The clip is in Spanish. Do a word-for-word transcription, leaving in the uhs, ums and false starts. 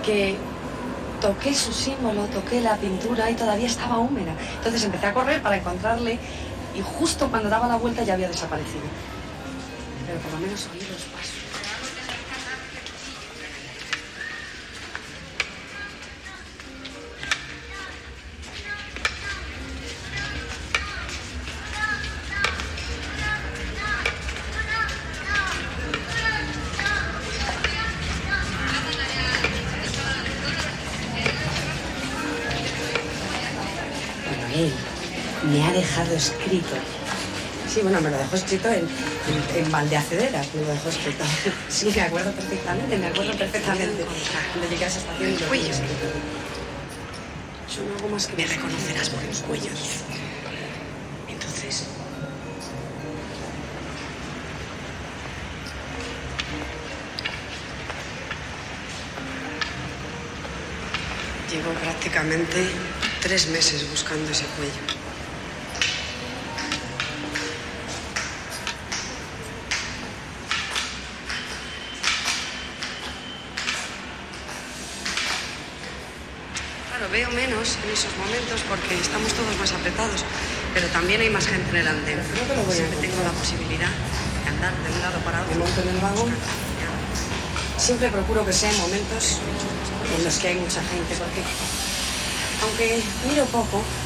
que toqué su símbolo, toqué la pintura y todavía estaba húmeda. Entonces empecé a correr para encontrarle y justo cuando daba la vuelta ya había desaparecido. Pero por lo menos oí los pasos. Él me ha dejado escrito. Sí, bueno, me lo dejó escrito en, en, en Valdeacederas, me lo dejó escrito. Sí, me acuerdo perfectamente, me acuerdo perfectamente. Cuando llegué a esa estación y lo cuello. Yo no hago más que... Me reconocerás por el cuello, dice. Entonces... Llevo prácticamente tres meses buscando ese cuello. Claro, veo menos en esos momentos porque estamos todos más apretados, pero también hay más gente en el andén. Creo que lo voy a Siempre tengo la posibilidad de andar de un lado para otro. Me monto en el vagón. Siempre procuro que sean momentos en los que hay mucha gente, porque aunque miro poco,